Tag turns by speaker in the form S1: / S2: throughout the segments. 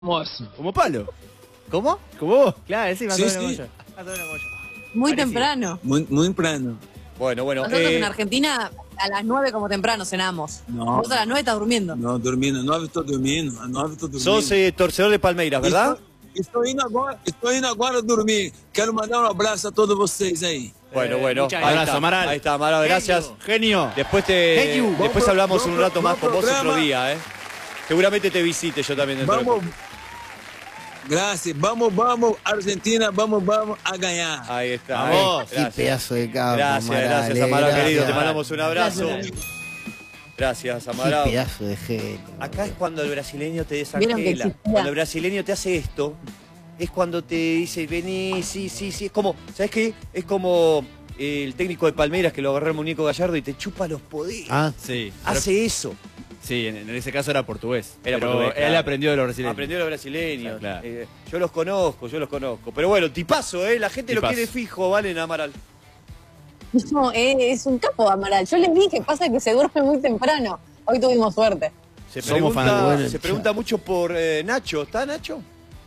S1: Como Palo.
S2: ¿Cómo?
S1: Como vos.
S2: Claro, sí, más
S3: Sí,
S2: o menos
S3: sí.
S2: como yo. Más o menos como yo.
S4: Muy
S2: Parecido.
S4: temprano.
S3: Muy temprano.
S1: Bueno.
S4: Nosotros en Argentina a las 9 como temprano cenamos.
S3: No.
S4: Vos a las 9 estás durmiendo.
S3: Não, dormindo. 9 estou dormindo. Às 9 estou dormindo.
S1: Sos torcedor de Palmeiras, ¿verdad?
S3: Estou indo agora dormir. Quero mandar abraço a todos vocês aí.
S1: Bueno.
S2: Muchas
S1: Ahí
S2: gracias,
S1: está,
S2: Amaral.
S1: Ahí está, Amaral, gracias.
S2: Genio.
S1: Después
S2: Genio.
S1: después hablamos un rato más con vos
S3: programa.
S1: otro día, ¿eh? Seguramente te visite yo también dentro de
S3: Vamos.
S1: poco.
S3: Graças. Vamos, Argentina. Vamos a ganhar.
S1: Ahí está.
S2: Vamos.
S1: ahí,
S5: Qué
S1: gracias.
S5: pedazo de campo,
S1: Gracias, Amaral,
S5: gracias.
S1: querido. Te mandamos un abrazo. Gracias,
S5: Qué
S1: Amaral.
S5: pedazo de genio.
S1: Acá es cuando el brasileño te
S4: Vieron que
S1: desangela.
S4: existía.
S1: Cuando el brasileño te hace esto, es cuando te dice, vení, sí. Es como, ¿sabes qué? Es como el técnico de Palmeiras que lo agarró el muñeco Gallardo y te chupa los poderes.
S5: Ah,
S2: Sí.
S1: Hace eso.
S2: Sí, en ese caso era portugués.
S1: Era
S2: pero
S1: portugués,
S2: él
S1: claro.
S2: aprendió de los brasileños.
S1: Aprendió los brasileños.
S2: Claro.
S1: Yo los conozco. Pero bueno, tipazo, ¿eh? La gente lo
S2: Tipazo.
S1: quiere fijo, ¿vale, Amaral?
S4: No, es un capo Amaral. Yo les dije, pasa que se duerme muy temprano. Hoy tuvimos suerte.
S1: Se
S2: Somos
S1: pregunta,
S5: fanáticos.
S1: se pregunta mucho por Nacho. ¿Está Nacho?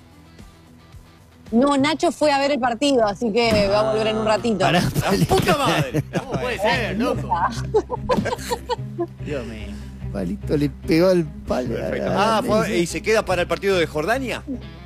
S4: No, Nacho fue a ver el partido, así que va a volver en un ratito.
S5: pará,
S1: ¡La puta madre!
S2: ¿Cómo puede ser, loco? Dios mío.
S5: Palito le pegó el palo.
S1: Perfecto. ¿Y se queda para el partido de Jordania?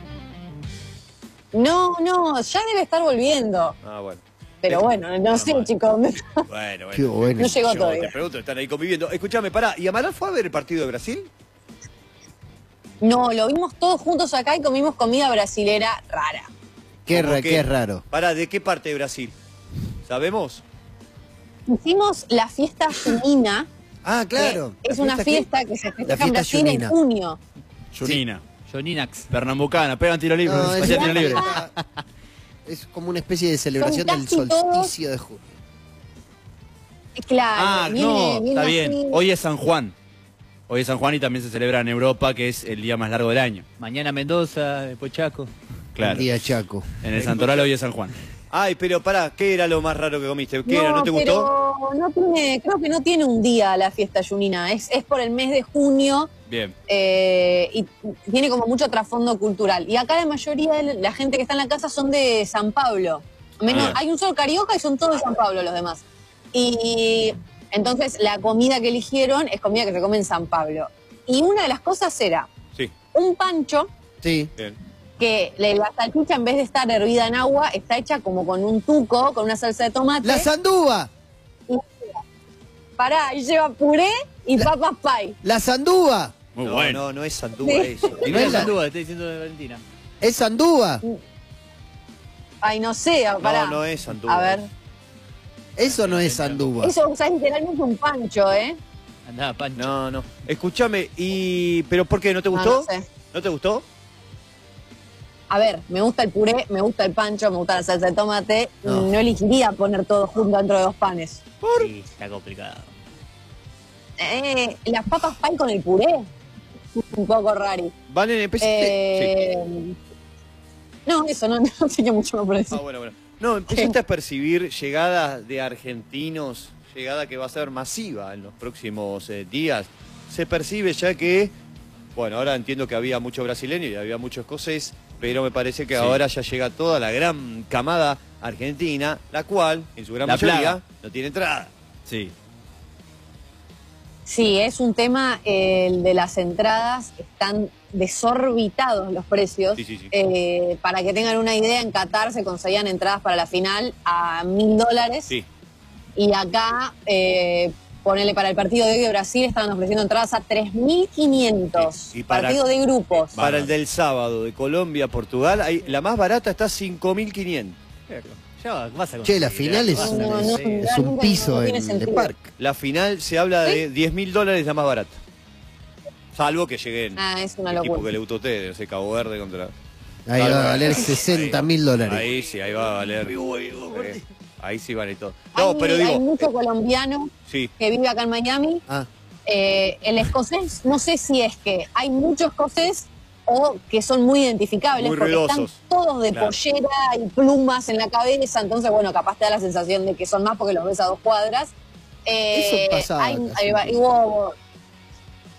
S4: No, ya debe estar volviendo.
S1: Ah, bueno.
S4: Pero bueno, no sé, chicos, ¿dónde está?
S1: Bueno.
S5: Qué bueno.
S4: No llegó
S1: Yo
S4: todavía.
S1: te pregunto, están ahí conviviendo. Escúchame, pará, ¿y Amaral fue a ver el partido de Brasil?
S4: No, lo vimos todos juntos acá y comimos comida brasilera rara.
S1: ¿Cómo qué?
S5: Qué raro.
S1: Pará, ¿de qué parte de Brasil? ¿Sabemos?
S4: Hicimos la fiesta junina.
S5: Ah, claro.
S4: que es
S5: ¿La
S4: una
S5: qué?
S4: fiesta que se festeja en
S5: fiesta
S4: Brasil
S5: junina.
S4: en junio.
S2: Junina. Joninax. Pernambucana. Pegan tiro libre.
S5: No,
S2: Vaya tiro libre.
S5: es como una especie de celebración
S4: Son
S5: del
S4: casi todos-
S5: solsticio de junio.
S4: Claro,
S2: Ah,
S4: viene-
S2: no,
S4: viene
S2: está
S4: así.
S2: bien. Hoy es San Juan. Hoy es San Juan y también se celebra en Europa, que es el día más largo del año.
S6: Mañana Mendoza, después Chaco.
S2: Claro.
S5: El día Chaco.
S2: En el Santoral hoy es San Juan.
S1: Ay, pero pará, ¿qué era lo más raro que comiste? ¿Qué era? ¿No te gustó?
S4: Pero no tiene, creo que no tiene un día la fiesta junina. Es por el mes de junio
S2: Bien.
S4: y tiene como mucho trasfondo cultural. Y acá la mayoría de la gente que está en la casa son de San Pablo. Menos,
S2: Ah.
S4: hay un solo carioca y son todos de San Pablo los demás. Y entonces la comida que eligieron es comida que se come en San Pablo. Y una de las cosas era
S1: Sí,
S4: un pancho
S5: Sí.
S1: bien.
S4: que la salchicha en vez de estar hervida en agua está hecha como con un tuco, con una salsa de tomate.
S5: ¡La sandúa!
S4: Pará, y lleva puré y papas pie.
S5: ¡La sandúa!
S2: Muy
S1: No,
S2: bueno.
S1: no es sandúa
S4: Sí.
S1: eso.
S6: Y no es Sandúa, estoy diciendo de Valentina.
S5: ¿Es sandúa?
S4: Ay, no sé, pará.
S1: No es sandúa.
S4: A ver.
S5: Eso no es sandúa.
S4: Eso es literalmente un pancho, ¿eh?
S6: Andaba Pancho.
S1: No. Escúchame, ¿pero por qué? ¿No te gustó?
S4: No sé.
S1: ¿No te gustó?
S4: A ver, me gusta el puré, me gusta el pancho, me gusta la salsa de tomate.
S5: No.
S4: No elegiría poner todo junto dentro de dos panes.
S6: Sí, está complicado.
S4: Las papas pie con el puré. Un poco rari.
S1: Valen, empezaste...
S4: No, eso no tenía mucho más por
S1: Sí.
S4: decir.
S1: Ah, bueno. No, empezaste a percibir llegadas de argentinos, llegada que va a ser masiva en los próximos días. Se percibe ya que, bueno, ahora entiendo que había mucho brasileño y había mucho escocés, pero me parece que ahora ya llega toda la gran camada argentina, la cual, en su gran
S2: La
S1: mayoría,
S2: plaga.
S1: no tiene entrada.
S2: Sí.
S4: Sí, es un tema, el de las entradas, están desorbitados los precios.
S1: Sí.
S4: Para que tengan una idea, en Qatar se conseguían entradas para la final a $1.000.
S1: Sí.
S4: Y acá, ponele para el partido de hoy de Brasil, estaban ofreciendo entradas a 3.500.
S1: Sí, y para-
S4: Partido de grupos.
S1: Para el del sábado de Colombia-Portugal, la más barata está 5.500.
S6: Ya vas a
S5: Che, la
S6: conseguir,
S5: final es,
S6: vas a
S4: No,
S6: conseguir.
S5: es un
S4: realmente
S5: piso
S4: no tiene
S5: en el
S4: sentido.
S5: parque.
S1: La final se habla de $10.000 la más barata. Salvo que lleguen
S4: Ah, es una
S1: equipo
S4: locura.
S1: que le gustó a ustedes, no sé, Cabo Verde contra...
S5: Ahí va a valer $60.000.
S1: Ahí sí, ahí va a valer. Ahí sí vale todo.
S4: Hay,
S1: No, pero
S4: hay
S1: digo,
S4: mucho colombiano
S1: sí,
S4: que vive acá en Miami.
S5: Ah,
S4: El escocés, no sé si es que hay mucho escocés o que son muy identificables
S1: Muy
S4: porque
S1: ruidosos.
S4: están todos de
S1: Claro.
S4: pollera y plumas en la cabeza, entonces bueno, capaz te da la sensación de que son más porque los ves a 2 cuadras.
S5: Eso pasaba acá,
S4: y hubo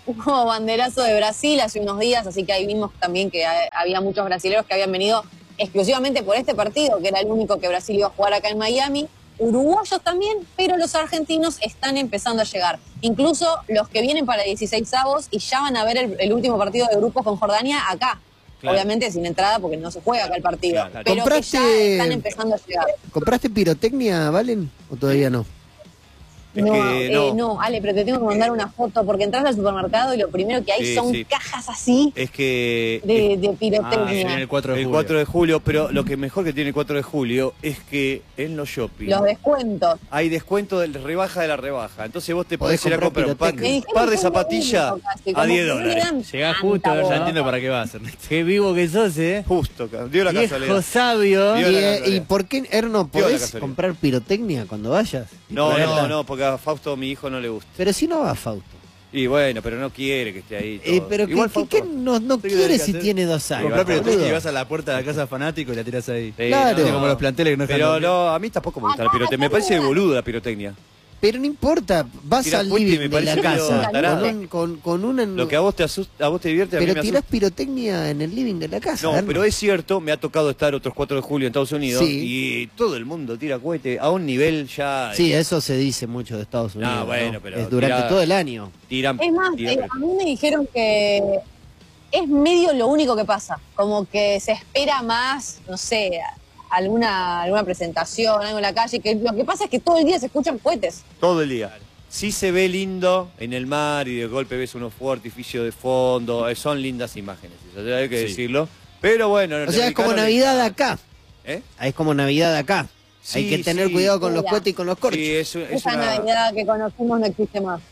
S4: hubo banderazo de Brasil hace unos días, así que ahí vimos también que había muchos brasileños que habían venido exclusivamente por este partido, que era el único que Brasil iba a jugar acá en Miami. Uruguayos también, pero los argentinos están empezando a llegar. Incluso los que vienen para 16avos y ya van a ver el último partido de grupos con Jordania acá.
S2: Claro.
S4: Obviamente sin entrada porque no se juega acá el partido.
S2: Claro.
S4: Pero que ya
S5: ¿Compraste-
S4: están empezando a llegar.
S5: ¿Compraste pirotecnia, Valen? ¿O todavía no?
S1: Es
S4: No,
S1: que no.
S4: no, Ale, pero te tengo que mandar una foto porque entras al supermercado y lo primero que hay
S1: Sí,
S4: son
S1: sí.
S4: cajas así
S1: Es que
S4: de
S2: Ah,
S4: pirotecnia.
S2: viene el 4 de
S1: el
S2: julio.
S1: 4 de julio, pero lo que mejor que tiene el 4 de julio es que en los shopping
S4: Los descuentos.
S1: hay descuento de rebaja de la rebaja. Entonces vos te podés
S5: Podés
S1: ir a
S5: comprar
S1: comprar un
S4: Me
S1: par,
S4: dijeron
S1: par de
S4: que es lo
S1: zapatillas
S4: único casi,
S1: a
S4: como
S1: $10.
S4: que no le dan
S6: Llegás
S4: tanta
S6: justo,
S4: bola.
S2: Ya entiendo para qué vas, Ernesto.
S6: Qué vivo que sos,
S1: Justo, dio la
S6: Viejo
S1: casualidad.
S6: sabio.
S1: Dio
S5: ¿Y,
S1: la casualidad.
S5: ¿Y por qué, Erno,
S1: Dio la
S5: podés
S1: casualidad.
S5: comprar pirotecnia cuando vayas? Y
S1: No,
S5: traerla?
S1: no, porque a Fausto, mi hijo, no le gusta.
S5: Pero si no va Fausto.
S1: Y bueno, pero no quiere que esté ahí. Todo.
S5: Pero
S1: Igual
S5: ¿qué
S1: Fausto.
S5: no
S2: ¿Qué
S5: quiere
S2: tenés que
S5: si
S2: hacer?
S5: tiene 2 años?
S2: Comprás pirotecnia
S5: boludo?
S2: y vas a la puerta de la casa fanático y la tirás ahí.
S1: Sí,
S5: Claro.
S2: Así como los planteles que no dejan
S1: Pero
S2: dormir.
S1: no, a mí tampoco me gusta la pirotecnia. Me parece boludo la pirotecnia.
S5: Pero no importa, vas
S1: Tirás
S5: al
S1: puente y
S5: living
S1: me
S5: de la
S1: parece
S5: casa
S1: medio tarado.
S5: con una...
S1: Lo que a vos te asusta, a vos te divierte, a mí
S5: Pero
S1: me
S5: tirás
S1: asusta.
S5: pirotecnia en el living de la casa.
S1: No,
S5: Erno.
S1: pero es cierto, me ha tocado estar otros 4 de julio en Estados Unidos
S5: Sí.
S1: y todo el mundo tira cohete a un nivel ya...
S5: Sí, eso se dice mucho de Estados Unidos.
S1: No, bueno,
S5: ¿no?
S1: pero
S5: Es durante
S1: tira-
S5: todo el año.
S1: Tiran,
S4: Es más,
S1: tiran-
S4: a mí me dijeron que es medio lo único que pasa. Como que se espera más, no sé, alguna presentación, algo en la calle. Que lo que pasa es que todo el día se escuchan cohetes.
S1: todo el día. Sí se ve lindo en el mar y de golpe ves unos fuegos artificios de fondo. Son lindas imágenes, eso hay que
S2: Sí.
S1: decirlo. Pero bueno...
S5: O sea, es como Navidad acá.
S1: ¿Eh?
S5: Es como Navidad acá. Hay
S1: Sí,
S5: que tener
S1: sí.
S5: cuidado con los
S4: Mira.
S5: cohetes y con los corchos.
S1: Sí, es
S4: Esa
S1: una...
S4: Navidad que conocimos no existe más.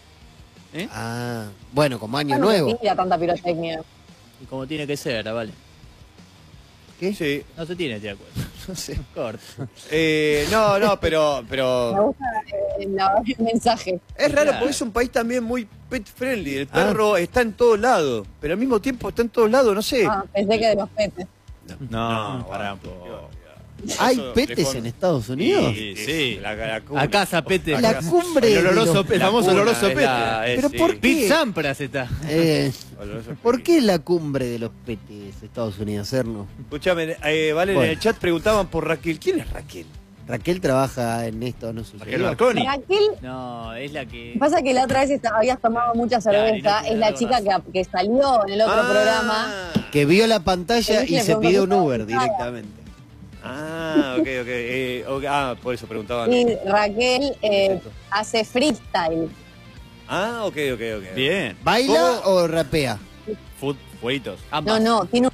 S5: Ah, bueno, como año
S4: Ya no
S5: nuevo.
S4: se tira tanta pirotecnia.
S6: Y como tiene que ser, vale.
S5: ¿Qué?
S1: Sí,
S6: No se tiene, te acuerdo.
S1: no sé.
S6: Corto.
S1: No, pero...
S4: Me gusta el mensaje.
S1: Es raro
S6: Claro.
S1: porque es un país también muy pet friendly. El perro está en todos lados, pero al mismo tiempo está en todos lados, no sé.
S4: Ah, pensé que de los petes.
S2: No, pará un poco.
S5: ¿Hay
S1: Eso,
S5: petes
S1: lejos.
S5: en Estados Unidos?
S2: Sí.
S1: La cumbre.
S6: Acá Zapete.
S5: La cumbre
S2: El oloroso,
S5: de los-
S2: el famoso
S1: cuna,
S2: oloroso
S1: es
S2: pete.
S5: Pero ¿por qué?
S6: Pete Sampras está.
S1: Oloroso
S5: ¿Por
S1: pete.
S5: qué la cumbre de los petes de Estados Unidos, Erno?
S1: Escuchame, vale,
S5: Bueno.
S1: en el chat preguntaban por Raquel. ¿Quién es Raquel?
S5: Raquel trabaja en esto, ¿no
S2: Raquel
S5: sucedió?
S2: Marconi.
S4: Raquel,
S6: No, es la que.
S4: pasa que la otra vez habías tomado mucha cerveza.
S6: Claro, y no
S4: Es la
S6: tiene
S4: chica que salió en el otro programa.
S5: Que vio la pantalla
S4: Pero
S5: y
S4: le
S5: se pidió un
S4: preguntó
S5: Uber
S4: cómo estaba.
S5: directamente.
S1: Ok. Por eso preguntaban.
S4: Y Raquel hace freestyle.
S1: Ok.
S2: Bien.
S5: ¿Baila o rapea?
S2: Fueguitos.
S4: No,
S6: Ambas.
S4: no, tiene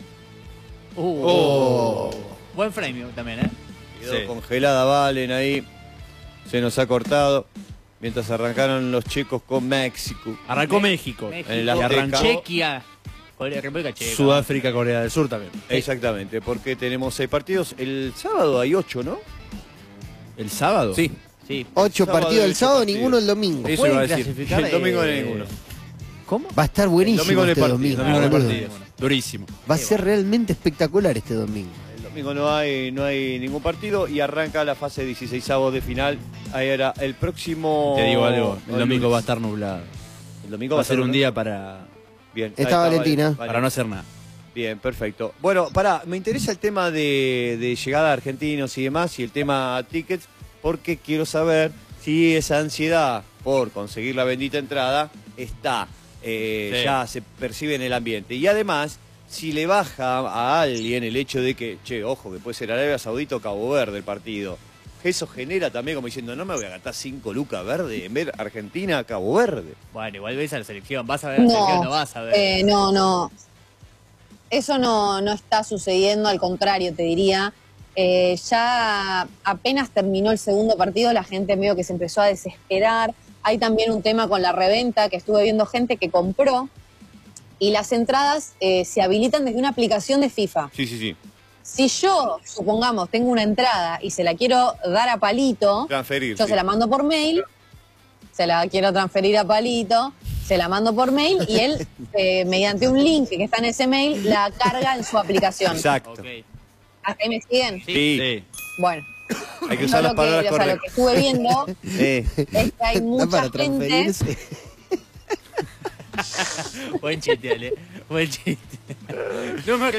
S6: Buen frame también, ¿eh?
S1: Quedó
S2: Sí.
S1: congelada Valen ahí. Se nos ha cortado. Mientras arrancaron los chicos con México.
S2: Arrancó México.
S6: México.
S1: En el
S2: Y
S1: Azteca.
S2: arrancó
S6: Chequia. República Checa.
S2: Sudáfrica, Corea del Sur también.
S1: Exactamente, porque tenemos 6 partidos. El sábado hay 8, ¿no?
S2: ¿El sábado?
S1: Sí.
S6: Sí.
S5: 8
S1: Sábado
S5: partidos
S1: hay
S5: el
S1: 8
S5: sábado,
S1: partidos.
S5: ninguno el domingo.
S1: Eso
S6: ¿Pueden
S1: iba a decir.
S6: clasificar,
S1: El domingo no hay ninguno.
S6: ¿Cómo?
S5: Va a estar buenísimo
S1: domingo no hay
S5: este
S1: partido,
S5: domingo.
S2: Domingo de
S5: boludo.
S2: partido. Durísimo.
S5: Va a ser realmente espectacular este domingo.
S1: El domingo no hay ningún partido y arranca la fase 16avos de final. Ahí era el próximo.
S2: Te digo algo, el domingo
S1: lunes.
S2: va a estar nublado.
S1: El domingo
S2: Va a ser un
S1: nublado.
S2: día para
S1: Bien.
S5: Está Valentina.
S2: no hacer nada.
S1: Bien, perfecto. Bueno, me interesa el tema de llegada de argentinos y demás y el tema tickets porque quiero saber si esa ansiedad por conseguir la bendita entrada está, ya se percibe en el ambiente. Y además, si le baja a alguien el hecho de que, ojo, que puede ser Arabia Saudita o Cabo Verde el partido. Eso genera también como diciendo, no me voy a gastar 5 lucas verde en ver Argentina Cabo Verde.
S6: Bueno, igual ves a la selección. Vas a ver a la selección, no vas a ver.
S4: no. Eso no está sucediendo, al contrario, te diría. Ya apenas terminó el segundo partido, la gente medio que se empezó a desesperar. Hay también un tema con la reventa, que estuve viendo gente que compró y las entradas se habilitan desde una aplicación de FIFA.
S1: Sí.
S4: Si yo, supongamos, tengo una entrada y se la quiero dar a Palito,
S1: Transferir.
S4: yo
S1: sí.
S4: se la mando por mail, se la quiero transferir a Palito, se la mando por mail y él, mediante un link que está en ese mail, la carga en su aplicación.
S1: Exacto.
S6: Ok.
S4: ¿Hasta ahí me siguen?
S1: Sí.
S4: Bueno.
S1: Hay que
S4: Yo
S1: usar las palabras
S4: lo que
S1: correctas.
S4: estuve viendo
S1: Sí.
S4: es que hay
S5: ¿Está
S4: mucha
S5: para
S4: gente
S5: transferirse?
S6: Buen chiste, Ale. Buen chiste. No me